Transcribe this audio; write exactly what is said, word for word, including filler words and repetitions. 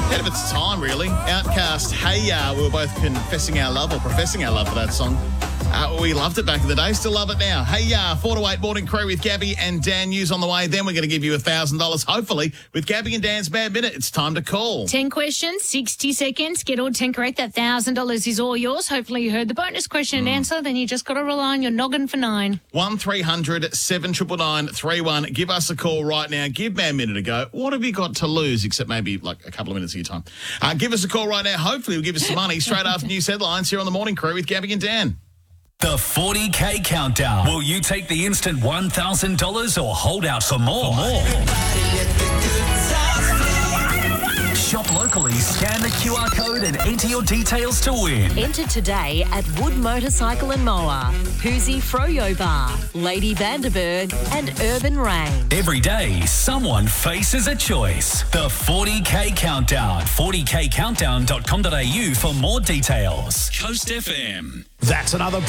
Ahead of its time, really. Outcast, Hey Ya, we were both confessing our love or professing our love for that song. Uh, we loved it back in the day, still love it now. Hey Ya, four to eight morning crew with Gabby and Dan. News on the way. Then we're going to give you one thousand dollars, hopefully, with Gabby and Dan's Bad Minute. It's time to call. ten questions, sixty seconds. Get all ten correct. That one thousand dollars is all yours. Hopefully you heard the bonus question and answer. Then you just got to rely on your noggin for nine. one three hundred seven nine nine three one. Give us a call right now. Give Bad Minute a go. What have you got to lose except maybe like a couple of minutes of your time? Uh, give us a call right now. Hopefully we'll give you some money straight after news headlines here on the morning crew with Gabby and Dan. The forty K Countdown. Will you take the instant one thousand dollars or hold out for more? For more. Shop locally, scan the Q R code and enter your details to win. Enter today at Wood Motorcycle and Mower, Hoosie Froyo Bar, Lady Vanderberg and Urban Rain. Every day, someone faces a choice. The forty K Countdown. forty k countdown dot com dot a u for more details. Coast F M. That's another